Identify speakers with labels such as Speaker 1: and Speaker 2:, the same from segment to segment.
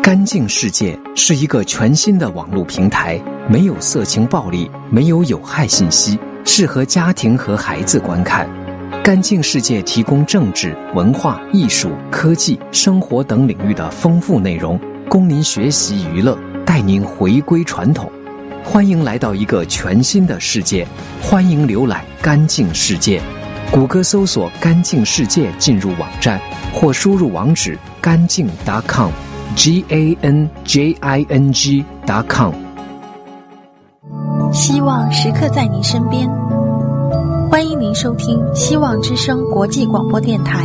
Speaker 1: 干净世界是一个全新的网络平台，没有色情暴力，没有有害信息，适合家庭和孩子观看。干净世界提供政治、文化、艺术、科技、生活等领域的丰富内容，供您学习娱乐，带您回归传统。欢迎来到一个全新的世界，欢迎浏览干净世界。谷歌搜索干净世界进入网站，或输入网址干净 .com GANJING.com。
Speaker 2: 希望时刻在您身边，欢迎您收听希望之声国际广播电台。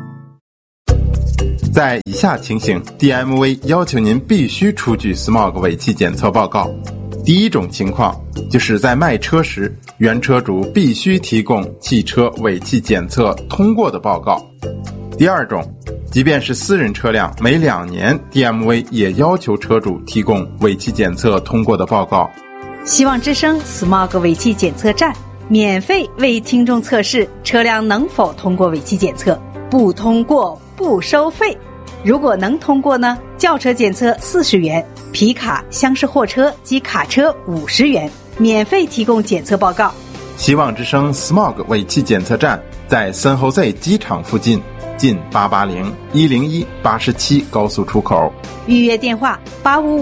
Speaker 3: 在以下情形 DMV 要求您必须出具 SMOG 尾气检测报告。第一种情况就是在卖车时，原车主必须提供汽车尾气检测通过的报告。第二种，即便是私人车辆，每2年 DMV 也要求车主提供尾气检测通过的报告。
Speaker 4: 希望之声 SMOG 尾气检测站免费为听众测试车辆能否通过尾气检测，不通过不收费。如果能通过呢，轿车检测40元，皮卡、厢式货车及卡车50元，免费提供检测报告。
Speaker 3: 希望之声 SMOG 尾气检测站在San Jose机场附近，近880-101-87高速出口。
Speaker 4: 预约电话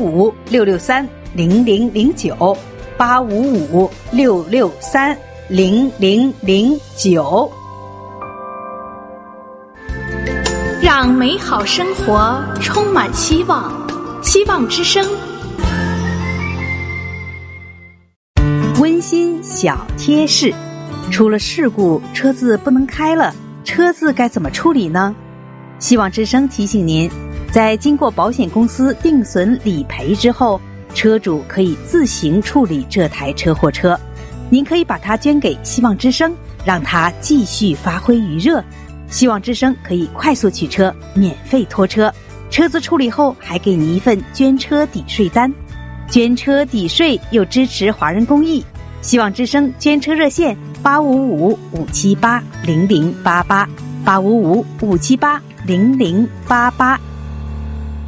Speaker 4: 855-663-0009 855-663-0009。
Speaker 5: 让美好生活充满希望，希望之声。
Speaker 4: 温馨小贴士：出了事故，车子不能开了，车子该怎么处理呢？希望之声提醒您，在经过保险公司定损理赔之后，车主可以自行处理这台车或车。您可以把它捐给希望之声，让它继续发挥余热。希望之声可以快速取车，免费拖车，车子处理后还给你一份捐车抵税单，捐车抵税又支持华人公益。希望之声捐车热线855-578-0088 855-578-0088。